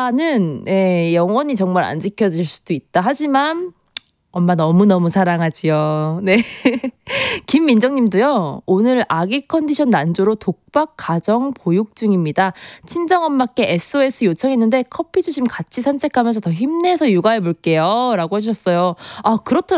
아빠는 영원히 정말 안 지켜질 수도 있다. 하지만 엄마 너무너무 사랑하지요. 네. 김민정님도요. 오늘 아기 컨디션 난조로 독박 가정 보육 중입니다. 친정엄마께 SOS 요청했는데 커피 주심 같이 산책하면서 더 힘내서 육아해 볼게요. 라고 해주셨어요. 아, 그렇더라고요.